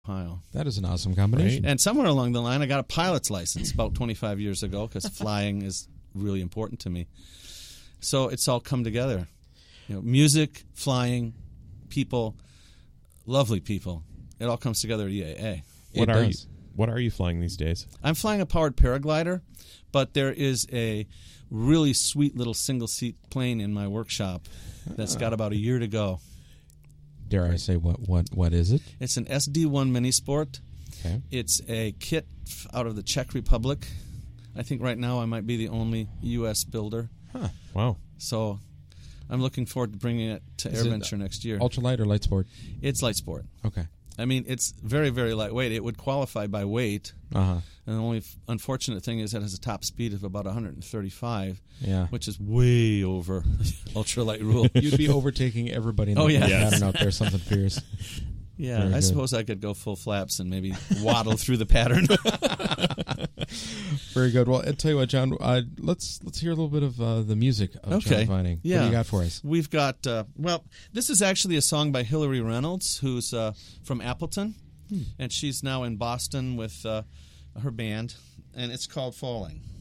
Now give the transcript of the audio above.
Ohio. That is an awesome combination. And somewhere along the line, I got a pilot's license about 25 years ago because flying is really important to me. So it's all come together. Music, flying, people, lovely people. It all comes together at EAA. What are you flying these days? I'm flying a powered paraglider, but there is a really sweet little single-seat plane in my workshop that's got about a year to go. Dare I say what is it? It's an SD-1 Minisport. Okay. It's a kit out of the Czech Republic. I think right now I might be the only U.S. builder. Huh. Wow. So I'm looking forward to bringing it to AirVenture next year. Ultralight or light sport? It's light sport. Okay. I mean, it's very, very lightweight. It would qualify by weight. Uh-huh. And the only unfortunate thing is it has a top speed of about 135, Yeah. which is way over ultralight rule. You'd be overtaking everybody in the pattern out there, something fierce. Yeah, Very I good. suppose I could go full flaps and maybe waddle through the pattern. Very good. Well, I'll tell you what, John, let's hear a little bit of the music of John Vining. Yeah. What do you got for us? We've got, this is actually a song by Hillary Reynolds, who's from Appleton, and she's now in Boston with her band, and it's called Falling.